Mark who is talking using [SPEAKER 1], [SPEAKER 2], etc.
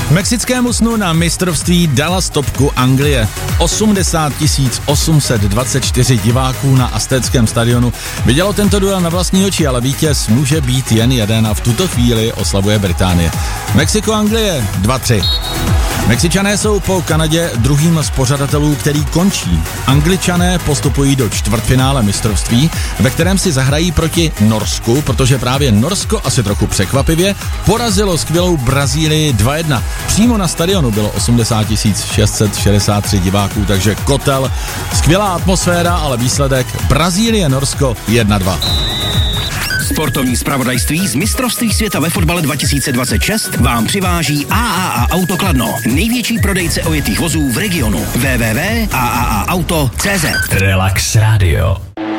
[SPEAKER 1] Mexickému snu na mistrovství dala stopku Anglie. 80 824 diváků na Aztéckém stadionu vidělo tento duel na vlastní oči, ale vítěz může být jen jeden a v tuto chvíli oslavuje Británie. Mexiko-Anglie 2-3. Mexičané jsou po Kanadě druhým z pořadatelů, který končí. Angličané postupují do čtvrtfinále mistrovství, ve kterém si zahrají proti Norsku, protože právě Norsko asi trochu překvapivě porazilo skvělou Brazílii 2-1. Přímo na stadionu bylo 80 663 diváků, takže kotel, skvělá atmosféra, ale výsledek Brazílie-Norsko 1-2.
[SPEAKER 2] Sportovní zpravodajství z mistrovství světa ve fotbale 2026 vám přiváží AAA Auto Kladno, největší prodejce ojetých vozů v regionu. www.aaaauto.cz.
[SPEAKER 3] Relax Radio.